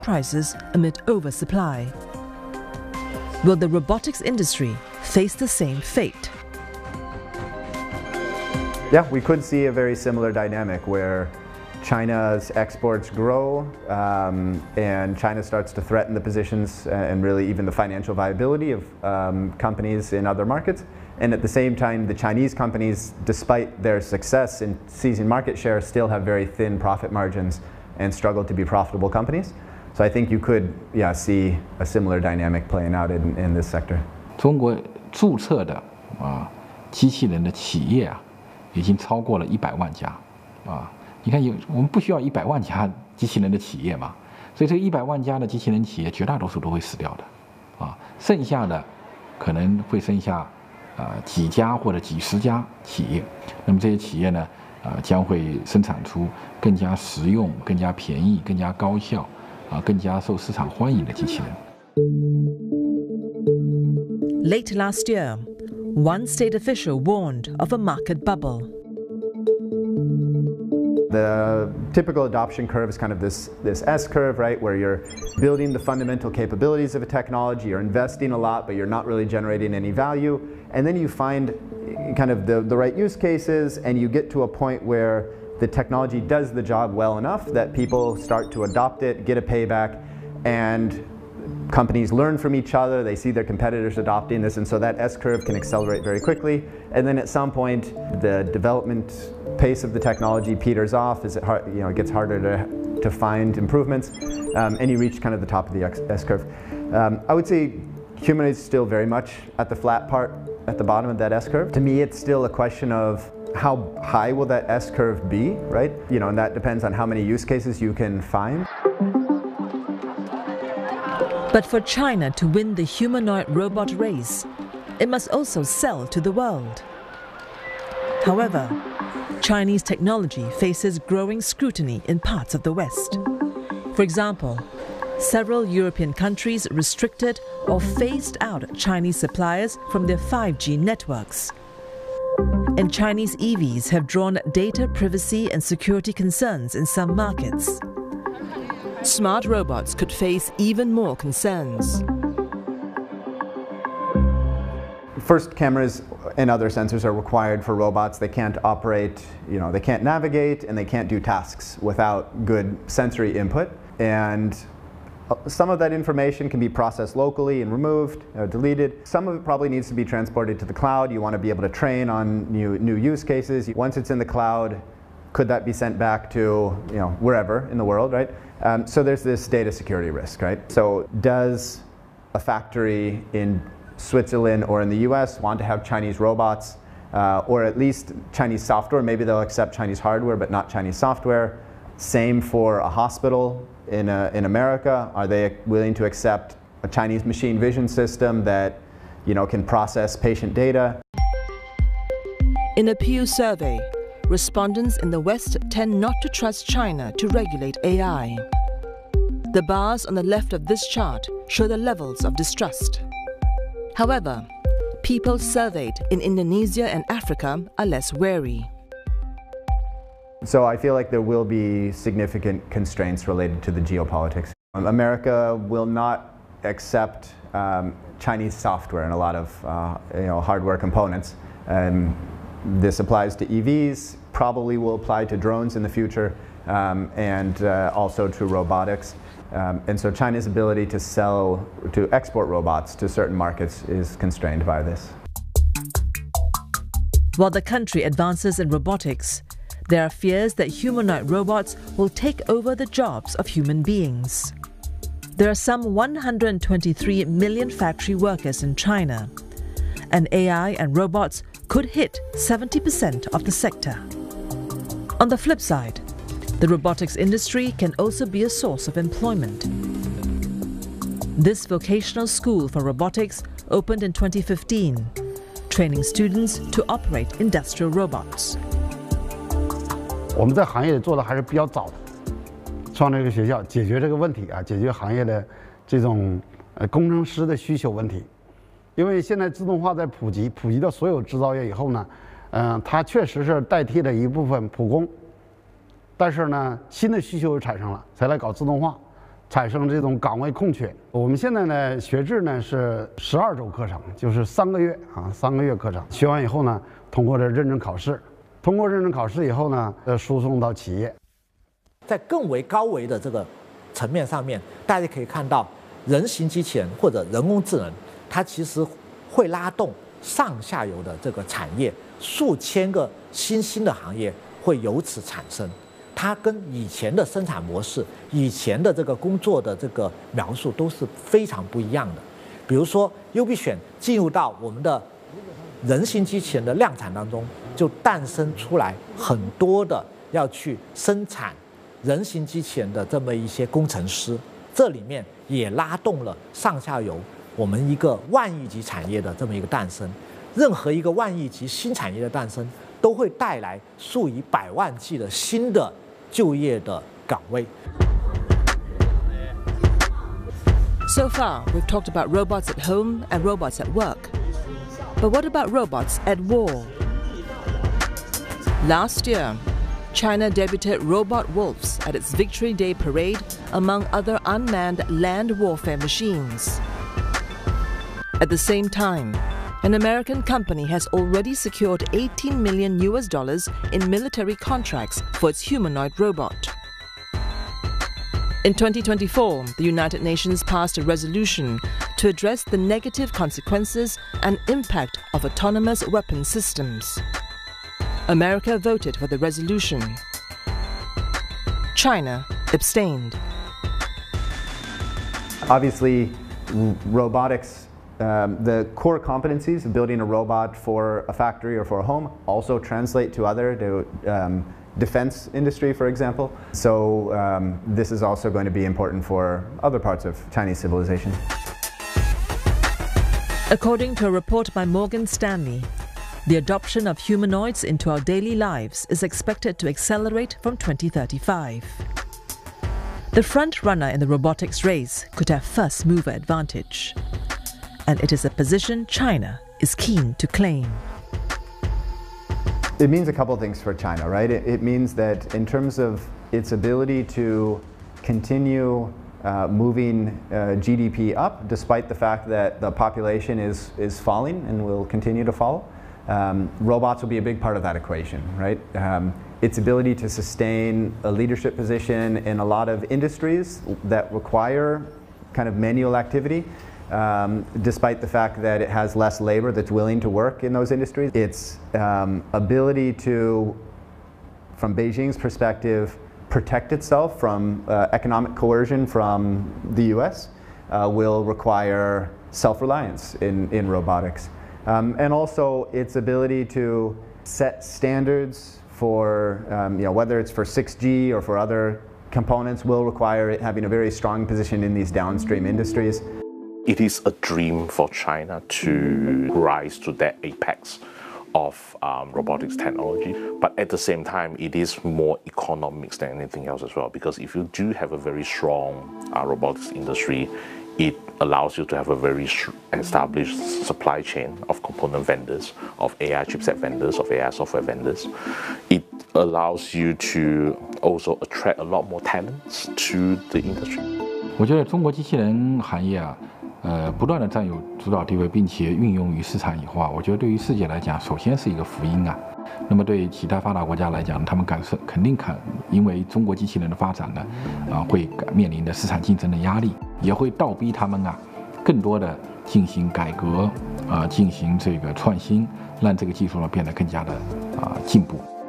prices amid oversupply. Will the robotics industry face the same fate? Yeah, we could see a very similar dynamic where China's exports grow and China starts to threaten the positions and really even the financial viability of companies in other markets. And at the same time, the Chinese companies, despite their success in seizing market share, still have very thin profit margins and struggle to be profitable companies. So I think you could, see a similar dynamic playing out in this sector. 中国注册的机器人的企业已经超过了100万家你看我们不需要100万家机器人的企业嘛，所以这100万家的机器人企业绝大多数都会死掉的剩下的可能会剩下几家或者几十家企业，那么这些企业呢将会生产出更加实用、更加便宜、更加高效更加受市场欢迎的机器人。 Late last year, one state official warned of a market bubble. The typical adoption curve is kind of this S-curve, right, where you're building the fundamental capabilities of a technology, you're investing a lot, but you're not really generating any value, and then you find kind of the right use cases, and you get to a point where the technology does the job well enough that people start to adopt it, get a payback, and companies learn from each other, they see their competitors adopting this, and so that S-curve can accelerate very quickly. And then at some point, the development pace of the technology peters off as it gets harder to find improvements, and you reach kind of the top of the S-curve. I would say humanoids still very much at the flat part, at the bottom of that S-curve. To me, it's still a question of how high will that S-curve be, right? And that depends on how many use cases you can find. But for China to win the humanoid robot race, it must also sell to the world. However, Chinese technology faces growing scrutiny in parts of the West. For example, several European countries restricted or phased out Chinese suppliers from their 5G networks. And Chinese EVs have drawn data privacy and security concerns in some markets. Smart robots could face even more concerns. First, cameras and other sensors are required for robots. They can't operate, they can't navigate and they can't do tasks without good sensory input. And some of that information can be processed locally and removed, deleted. Some of it probably needs to be transported to the cloud. You want to be able to train on new use cases. Once it's in the cloud, could that be sent back to wherever in the world, right? So there's this data security risk, right? So does a factory in Switzerland or in the US want to have Chinese robots or at least Chinese software? Maybe they'll accept Chinese hardware but not Chinese software. Same for a hospital in America. Are they willing to accept a Chinese machine vision system that can process patient data? In a Pew survey, respondents in the West tend not to trust China to regulate AI. The bars on the left of this chart show the levels of distrust. However, people surveyed in Indonesia and Africa are less wary. So I feel like there will be significant constraints related to the geopolitics. America will not accept Chinese software and a lot of hardware components. This applies to EVs, probably will apply to drones in the future, and also to robotics. And so China's ability to export robots to certain markets is constrained by this. While the country advances in robotics, there are fears that humanoid robots will take over the jobs of human beings. There are some 123 million factory workers in China, and AI and robots could hit 70% of the sector. On the flip side, the robotics industry can also be a source of employment. This vocational school for robotics opened in 2015, training students to operate industrial robots. 我们在行业里做的还是比较早的，创立一个学校解决这个问题解决行业的这种工程师的需求问题。因为现在自动化在普及到所有制造业以后呢，它确实是代替了一部分普工，但是呢，新的需求又产生了，才来搞自动化。 产生这种岗位空缺。我们现在呢，学制呢是12周课程，就是3个月3个月课程。学完以后呢，通过这认证考试，通过认证考试以后呢，输送到企业。 在更为高维的这个层面上面，大家可以看到，人形机器人或者人工智能，它其实会拉动上下游的这个产业，数千个新兴的行业会由此产生。它跟以前的生产模式、以前的这个工作的这个描述都是非常不一样的。比如说，优必选进入到我们的人形机器人的量产当中，就诞生出来很多的要去生产人形机器人的这么一些工程师，这里面也拉动了上下游我们一个万亿级产业的这么一个诞生。任何一个万亿级新产业的诞生，都会带来数以百万计的新的就业的岗位。 So far, we've talked about robots at home and robots at work. But what about robots at war? Last year, China debuted robot wolves at its Victory Day parade among other unmanned land warfare machines. At the same time, an American company has already secured $18 million in military contracts for its humanoid robot. In 2024, the United Nations passed a resolution to address the negative consequences and impact of autonomous weapon systems. America voted for the resolution. China abstained. Obviously, robotics, the core competencies of building a robot for a factory or for a home also translate to other defense industry, for example. So this is also going to be important for other parts of Chinese civilization. According to a report by Morgan Stanley, the adoption of humanoids into our daily lives is expected to accelerate from 2035. The front runner in the robotics race could have first mover advantage, and it is a position China is keen to claim. It means a couple of things for China, right? It means that in terms of its ability to continue moving GDP up, despite the fact that the population is falling and will continue to fall, robots will be a big part of that equation, right? Its ability to sustain a leadership position in a lot of industries that require kind of manual activity, despite the fact that it has less labor that's willing to work in those industries. Its ability to, from Beijing's perspective, protect itself from economic coercion from the US will require self-reliance in robotics. And also its ability to set standards for, whether it's for 6G or for other components, will require it having a very strong position in these downstream industries. It is a dream for China to rise to that apex of robotics technology, but at the same time it is more economics than anything else as well, because if you do have a very strong robotics industry, it allows you to have a very established supply chain of component vendors, of AI chipset vendors, of AI software vendors. It allows you to also attract a lot more talents to the industry. 我觉得中国机器人行业不断的占有主导地位，并且运用于市场以后我觉得对于世界来讲，首先是一个福音啊。那么对其他发达国家来讲，他们肯定因为中国机器人的发展呢，会面临的市场竞争的压力，也会倒逼他们更多的进行改革进行这个创新，让这个技术呢变得更加的进步。